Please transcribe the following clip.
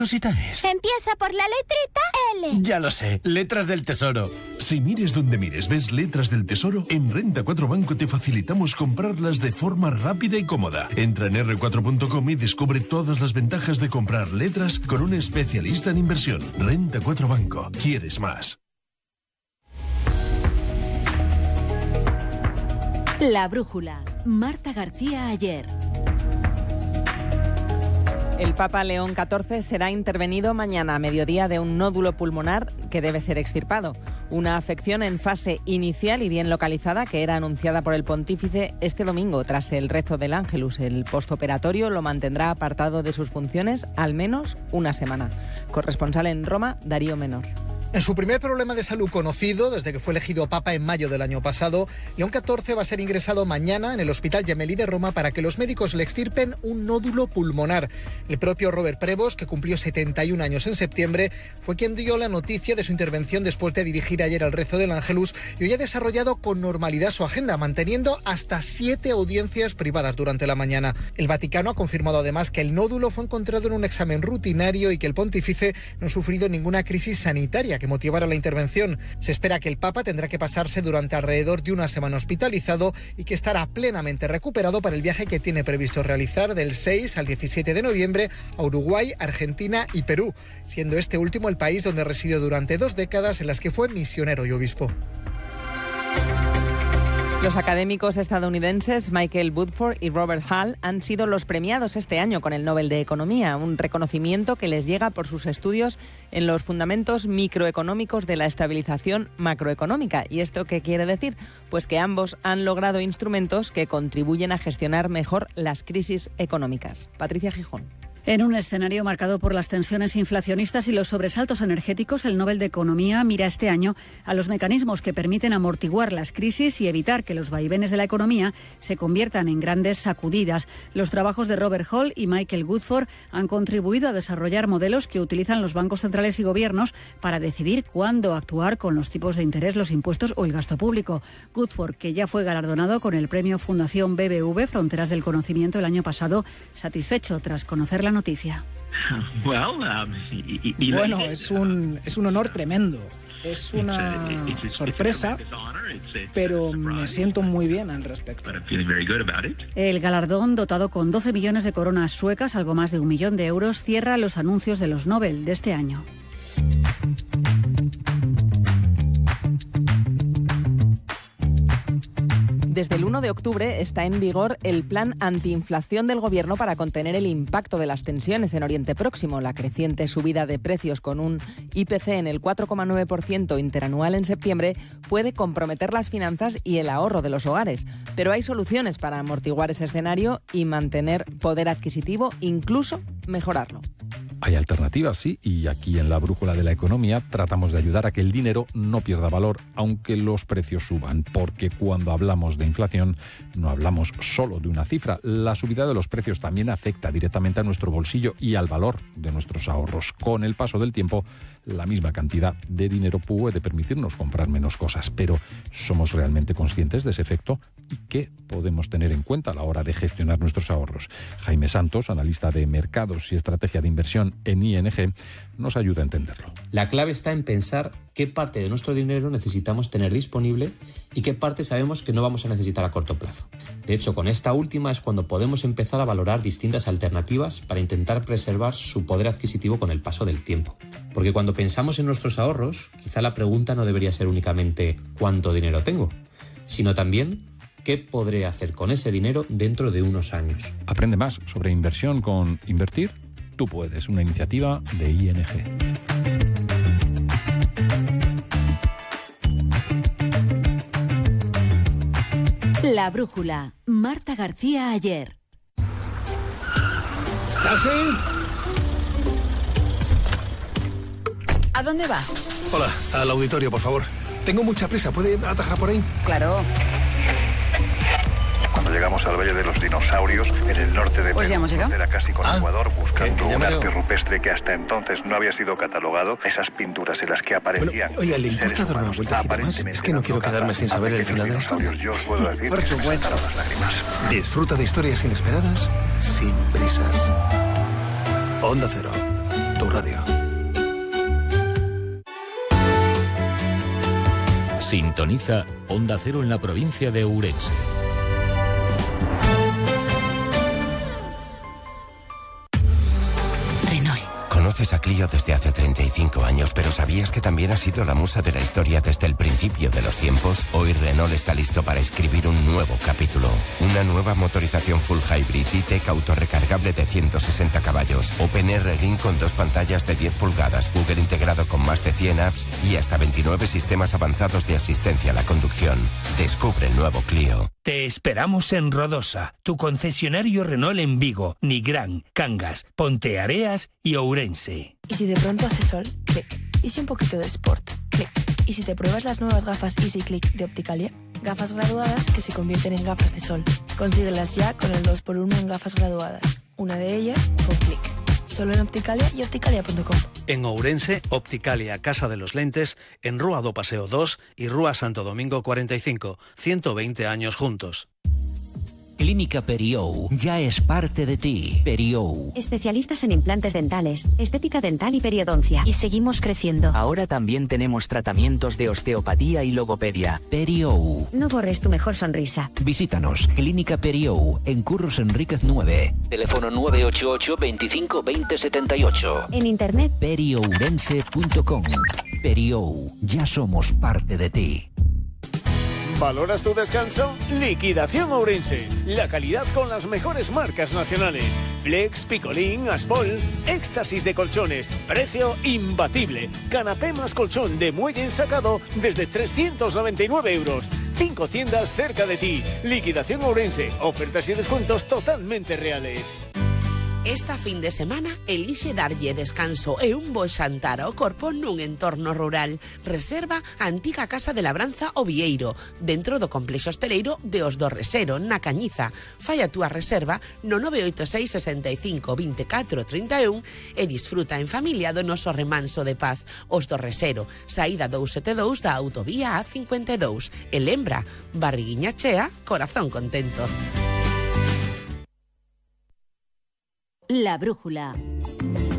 cosita es? Empieza por la letrita L. Ya lo sé, letras del tesoro. Si mires donde mires, ves letras del tesoro, en Renta 4 Banco te facilitamos comprarlas de forma rápida y cómoda. Entra en r4.com y descubre todas las ventajas de comprar letras con un especialista en inversión. Renta 4 Banco. ¿Quieres más? La brújula. Marta García Ayer. El Papa León XIV será intervenido mañana a mediodía de un nódulo pulmonar que debe ser extirpado. Una afección en fase inicial y bien localizada que era anunciada por el pontífice este domingo tras el rezo del Ángelus. El postoperatorio lo mantendrá apartado de sus funciones al menos una semana. Corresponsal en Roma, Darío Menor. En su primer problema de salud conocido, desde que fue elegido papa en mayo del año pasado, León XIV va a ser ingresado mañana en el Hospital Gemelli de Roma para que los médicos le extirpen un nódulo pulmonar. El propio Robert Prevost, que cumplió 71 años en septiembre, fue quien dio la noticia de su intervención después de dirigir ayer el rezo del Ángelus y hoy ha desarrollado con normalidad su agenda, manteniendo hasta 7 audiencias privadas durante la mañana. El Vaticano ha confirmado además que el nódulo fue encontrado en un examen rutinario y que el pontífice no ha sufrido ninguna crisis sanitaria que motivara la intervención. Se espera que el Papa tendrá que pasarse durante alrededor de una semana hospitalizado y que estará plenamente recuperado para el viaje que tiene previsto realizar del 6 al 17 de noviembre a Uruguay, Argentina y Perú, siendo este último el país donde residió durante 2 décadas en las que fue misionero y obispo. Los académicos estadounidenses Michael Woodford y Robert Hall han sido los premiados este año con el Nobel de Economía, un reconocimiento que les llega por sus estudios en los fundamentos microeconómicos de la estabilización macroeconómica. ¿Y esto qué quiere decir? Pues que ambos han logrado instrumentos que contribuyen a gestionar mejor las crisis económicas. Patricia Gijón. En un escenario marcado por las tensiones inflacionistas y los sobresaltos energéticos, el Nobel de Economía mira este año a los mecanismos que permiten amortiguar las crisis y evitar que los vaivenes de la economía se conviertan en grandes sacudidas. Los trabajos de Robert Hall y Michael Woodford han contribuido a desarrollar modelos que utilizan los bancos centrales y gobiernos para decidir cuándo actuar con los tipos de interés, los impuestos o el gasto público. Woodford, que ya fue galardonado con el premio Fundación BBV Fronteras del Conocimiento el año pasado, satisfecho tras conocer la noticia. Bueno, es un honor tremendo. Es una sorpresa, pero me siento muy bien al respecto. El galardón, dotado con 12 millones de coronas suecas, algo más de 1 millón de euros, cierra los anuncios de los Nobel de este año. Desde el 1 de octubre está en vigor el plan antiinflación del Gobierno para contener el impacto de las tensiones en Oriente Próximo. La creciente subida de precios con un IPC en el 4,9% interanual en septiembre puede comprometer las finanzas y el ahorro de los hogares. Pero hay soluciones para amortiguar ese escenario y mantener poder adquisitivo, incluso mejorarlo. Hay alternativas, sí, y aquí en la Brújula de la Economía tratamos de ayudar a que el dinero no pierda valor, aunque los precios suban, porque cuando hablamos de inflación no hablamos solo de una cifra. La subida de los precios también afecta directamente a nuestro bolsillo y al valor de nuestros ahorros. Con el paso del tiempo, la misma cantidad de dinero puede permitirnos comprar menos cosas, pero ¿somos realmente conscientes de ese efecto? ¿Y qué podemos tener en cuenta a la hora de gestionar nuestros ahorros? Jaime Santos, analista de mercados y estrategia de inversión en ING, nos ayuda a entenderlo. La clave está en pensar qué parte de nuestro dinero necesitamos tener disponible y qué parte sabemos que no vamos a necesitar a corto plazo. De hecho, con esta última es cuando podemos empezar a valorar distintas alternativas para intentar preservar su poder adquisitivo con el paso del tiempo. Porque cuando pensamos en nuestros ahorros, quizá la pregunta no debería ser únicamente ¿cuánto dinero tengo?, sino también ¿qué podré hacer con ese dinero dentro de unos años? Aprende más sobre inversión con Invertir. Tú puedes, una iniciativa de ING. La Brújula. Marta García Ayer. ¿Taxi? ¿A dónde va? Hola, al auditorio, por favor. Tengo mucha prisa, ¿puede atajar por ahí? Claro. Cuando llegamos al Valle de los Dinosaurios, en el norte de Pues ya hemos llegado. Era casi con Ecuador, buscando un arte veo. rupestre que hasta entonces no había sido catalogado. Esas pinturas en las que aparecían... Oiga, ¿le importa dar una vueltecita más? Es que no quiero quedarme sin saber el final de la historia. Yo os puedo decir Por supuesto. las lágrimas. Disfruta de historias inesperadas sin prisas. Onda Cero, tu radio. Sintoniza Onda Cero en la provincia de Ourense. Conoces a Clio desde hace 35 años, pero ¿sabías que también ha sido la musa de la historia desde el principio de los tiempos? Hoy Renault está listo para escribir un nuevo capítulo. Una nueva motorización full hybrid E-Tech autorrecargable de 160 caballos. OpenR Link con 2 pantallas de 10 pulgadas, Google integrado con más de 100 apps y hasta 29 sistemas avanzados de asistencia a la conducción. Descubre el nuevo Clio. Te esperamos en Rodosa, tu concesionario Renault en Vigo, Nigrán, Cangas, Ponteareas y Ourense. ¿Y si de pronto hace sol? Clic. ¿Y si un poquito de sport? Clic. ¿Y si te pruebas las nuevas gafas Easy Click de Opticalia? Gafas graduadas que se convierten en gafas de sol. Consíguelas ya con el 2x1 en gafas graduadas. Una de ellas con Clic. Solo en Opticalia y opticalia.com. En Ourense, Opticalia Casa de los Lentes, en Rúa do Paseo 2 y Rúa Santo Domingo 45, 120 años juntos. Clínica Periou ya es parte de ti. Periou. Especialistas en implantes dentales, estética dental y periodoncia. Y seguimos creciendo. Ahora también tenemos tratamientos de osteopatía y logopedia. Periou. No borres tu mejor sonrisa. Visítanos. Clínica Periou, en Curros Enríquez 9. Teléfono 988 25 20 78. En internet. periourense.com. Periou. Ya somos parte de ti. ¿Valoras tu descanso? Liquidación Ourense. La calidad con las mejores marcas nacionales. Flex, Picolín, Aspol. Éxtasis de colchones. Precio imbatible. Canapé más colchón de muelle ensacado desde 399 euros. 5 tiendas cerca de ti. Liquidación Ourense. Ofertas y descuentos totalmente reales. Esta fin de semana elixe darlle descanso e un bo xantar ao corpo nun entorno rural. Reserva a antiga Casa de Labranza O Vieiro, dentro do complexo hosteleiro de Os do Resero, na Cañiza. Fai a túa reserva no 986 65 24 31 e disfruta en familia do noso remanso de paz. Os do Resero, saída 272 da autovía A52. E lembra, barriguiña chea, corazón contento. La brújula.